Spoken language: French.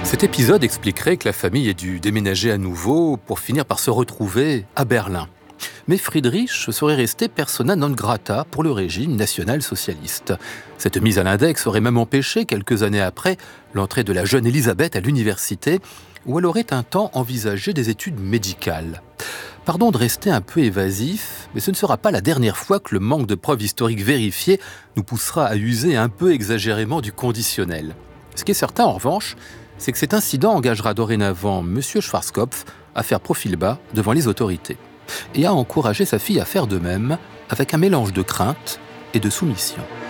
Cet épisode expliquerait que la famille ait dû déménager à nouveau pour finir par se retrouver à Berlin. Mais Friedrich serait resté persona non grata pour le régime national-socialiste. Cette mise à l'index aurait même empêché, quelques années après, l'entrée de la jeune Élisabeth à l'université, où elle aurait un temps envisagé des études médicales. Pardon de rester un peu évasif, mais ce ne sera pas la dernière fois que le manque de preuves historiques vérifiées nous poussera à user un peu exagérément du conditionnel. Ce qui est certain, en revanche, c'est que cet incident engagera dorénavant M. Schwarzkopf à faire profil bas devant les autorités et à encourager sa fille à faire de même avec un mélange de crainte et de soumission.